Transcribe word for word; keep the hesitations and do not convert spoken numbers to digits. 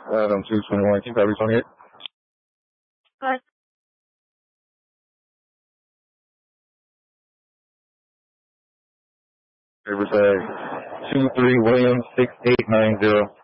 Adam two twenty-one, can you copy twenty-eight? Hi. Riverside two three Williams six eight nine zero.